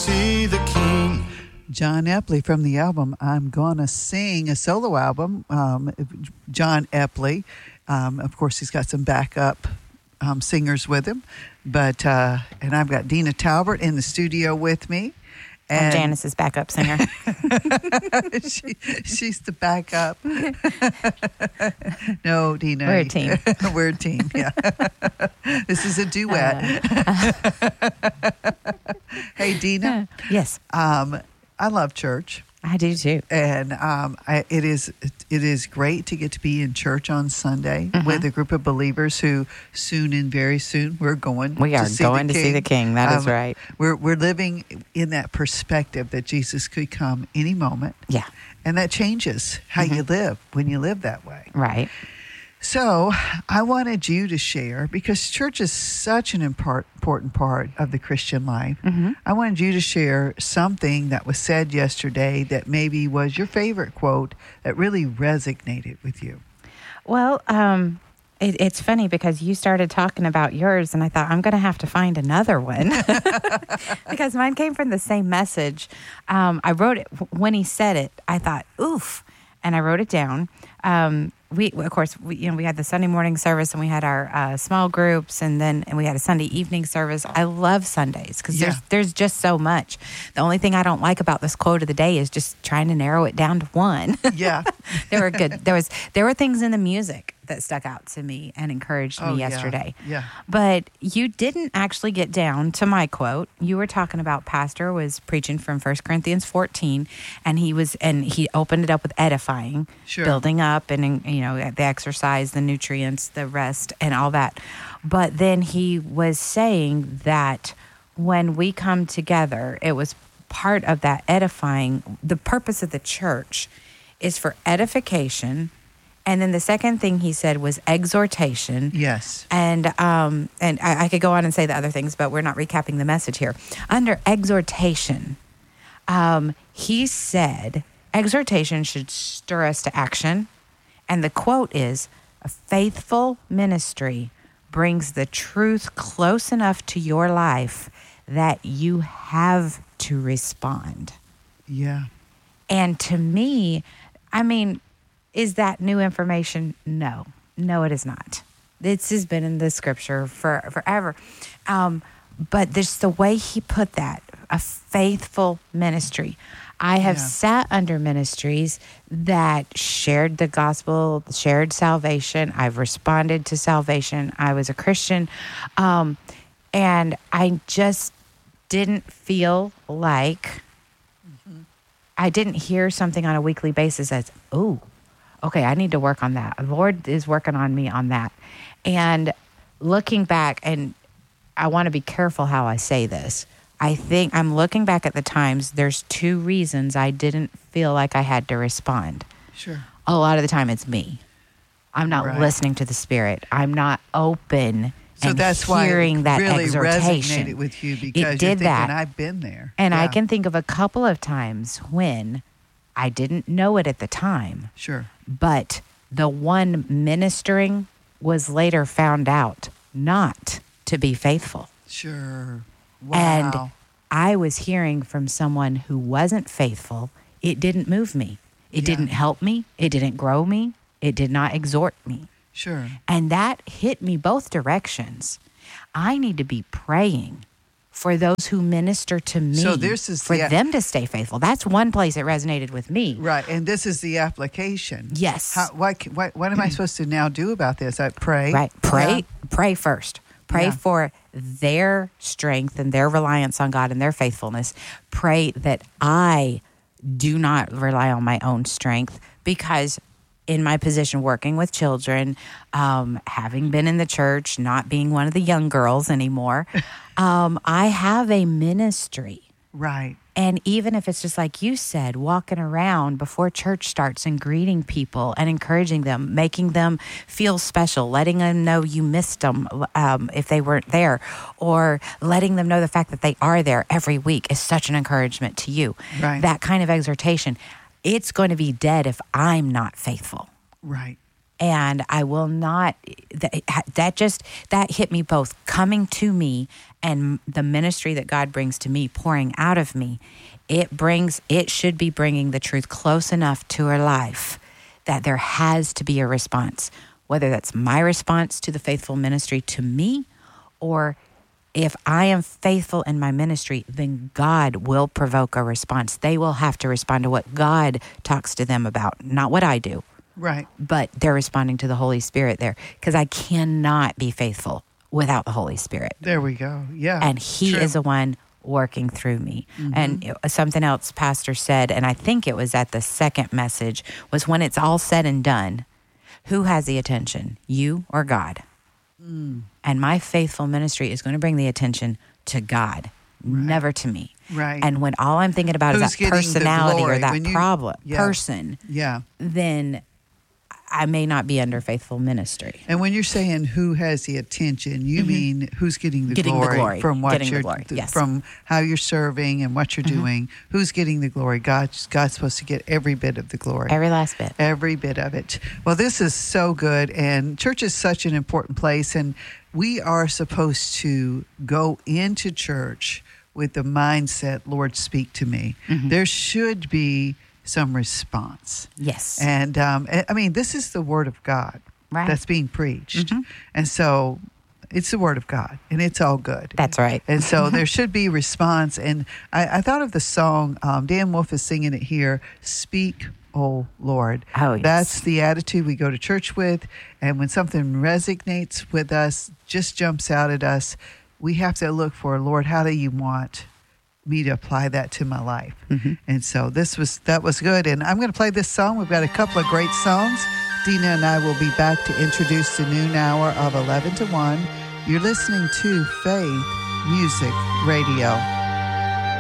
see the King. John Epley from the album I'm Gonna Sing, a solo album. John Epley, of course, he's got some backup singers with him, but and I've got Dina Talbert in the studio with me. I'm Janice's backup singer. She's the backup. No, Dina. We're a team. We're a team, yeah. This is a duet. Hey, Dina. Yes. I love church. I do too. And it is great to get to be in church on Sunday with a group of believers who very soon we're going. We are going to see the King. That is right. We're living in that perspective that Jesus could come any moment. Yeah. And that changes how you live when you live that way. Right. So I wanted you to share, because church is such an important part of the Christian life. I wanted you to share something that was said yesterday that maybe was your favorite quote that really resonated with you. Well, it's funny because you started talking about yours, and I thought, I'm going to have to find another one because mine came from the same message. I wrote it when he said it. I thought, oof, and I wrote it down. We had the Sunday morning service, and we had our small groups, and we had a Sunday evening service. I love Sundays because there's just so much. The only thing I don't like about this quote of the day is just trying to narrow it down to one. Yeah. They were good. There were things in the music that stuck out to me and encouraged me yesterday. Yeah. But you didn't actually get down to my quote. You were talking about Pastor was preaching from 1 Corinthians 14, and he opened it up with edifying, building up, and the exercise, the nutrients, the rest, and all that. But then he was saying that when we come together, it was part of that edifying. The purpose of the church is for edification. And then the second thing he said was exhortation. Yes. And I could go on and say the other things, but we're not recapping the message here. Under exhortation, he said exhortation should stir us to action. And the quote is, a faithful ministry brings the truth close enough to your life that you have to respond. Yeah. And to me, is that new information? No, it is not. This has been in the scripture forever. But there's the way he put that, a faithful ministry. I have sat under ministries that shared the gospel, shared salvation. I've responded to salvation. I was a Christian. And I just didn't feel like I didn't hear something on a weekly basis as, oh, okay, I need to work on that. The Lord is working on me on that. And looking back, and I want to be careful how I say this. I think I'm looking back at the times, there's two reasons I didn't feel like I had to respond. Sure. A lot of the time it's me. I'm not listening to the Spirit. I'm not open and that's hearing why it that really exhortation. resonated with you, because it did that. I've been there. And I can think of a couple of times when I didn't know it at the time. Sure. But the one ministering was later found out not to be faithful. Sure. Wow. And I was hearing from someone who wasn't faithful. It didn't move me. It didn't help me. It didn't grow me. It did not exhort me. Sure. And that hit me both directions. I need to be praying for those who minister to me, so this is for them to stay faithful. That's one place it resonated with me. Right, and this is the application. Yes. What am I supposed to now do about this? I pray. Right. Pray first. Pray for their strength and their reliance on God and their faithfulness. Pray that I do not rely on my own strength, because in my position working with children, having been in the church, not being one of the young girls anymore, I have a ministry. Right. And even if it's just like you said, walking around before church starts and greeting people and encouraging them, making them feel special, letting them know you missed them if they weren't there, or letting them know the fact that they are there every week is such an encouragement to you. Right. That kind of exhortation, it's going to be dead if I'm not faithful. Right. And I will not, that hit me both coming to me and the ministry that God brings to me, pouring out of me, it should be bringing the truth close enough to her life that there has to be a response, whether that's my response to the faithful ministry to me, or if I am faithful in my ministry, then God will provoke a response. They will have to respond to what God talks to them about, not what I do. Right. But they're responding to the Holy Spirit there, because I cannot be faithful without the Holy Spirit. There we go. Yeah. And He is the one working through me. And something else Pastor said, and I think it was at the second message, was when it's all said and done, who has the attention, you or God? And my faithful ministry is going to bring the attention to God, never to me. Right. And when all I'm thinking about is that personality or that person, then I may not be under faithful ministry. And when you're saying who has the attention, you mean who's getting the glory from what from how you're serving and what you're doing. Who's getting the glory? God's supposed to get every bit of the glory. Every last bit. Every bit of it. Well, this is so good, and church is such an important place, and we are supposed to go into church with the mindset, Lord, speak to me. There should be some response. Yes. And I mean, this is the word of God that's being preached. And so it's the word of God, and it's all good. That's right. And so there should be response. And I thought of the song, Dan Wolf is singing it here, Speak, Oh Lord. Oh, yes. That's the attitude we go to church with. And when something resonates with us, just jumps out at us, we have to look for, Lord, how do you want me to apply that to my life? And so that was good. And I'm going to play this song. We've got a couple of great songs. Dina and I will be back to introduce the noon hour of 11 to 1. You're listening to Faith Music Radio.